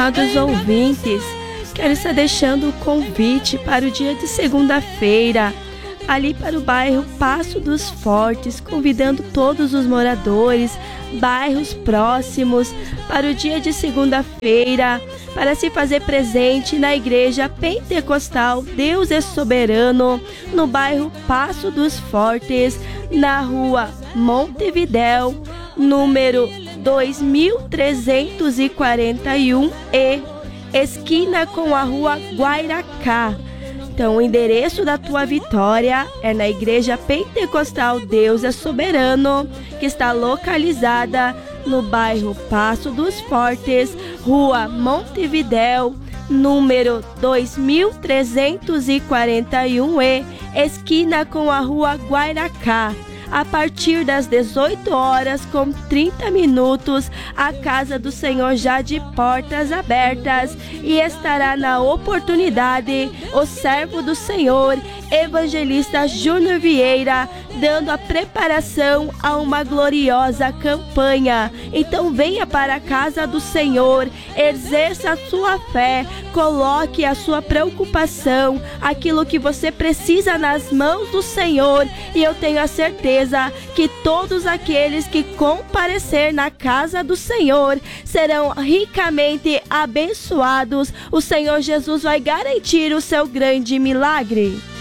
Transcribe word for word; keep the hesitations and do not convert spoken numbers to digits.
amados ouvintes, quero estar deixando o convite para o dia de segunda-feira, ali para o bairro Passo dos Fortes, convidando todos os moradores, bairros próximos, para o dia de segunda-feira, para se fazer presente na Igreja Pentecostal Deus é Soberano, no bairro Passo dos Fortes, na rua Montevidéu, número dois mil trezentos e quarenta e um E, esquina com a rua Guairacá. Então, o endereço da tua vitória é na Igreja Pentecostal Deus é Soberano, que está localizada no bairro Passo dos Fortes, rua Montevidéu, número dois mil trezentos e quarenta e um E, esquina com a rua Guairacá. A partir das dezoito horas com trinta minutos, a Casa do Senhor já de portas abertas, e estará na oportunidade o servo do Senhor, evangelista Júnior Vieira, dando a preparação a uma gloriosa campanha. Então venha para a Casa do Senhor, exerça a sua fé, coloque a sua preocupação, aquilo que você precisa nas mãos do Senhor, e eu tenho a certeza que todos aqueles que comparecer na casa do Senhor serão ricamente abençoados. O Senhor Jesus vai garantir o seu grande milagre.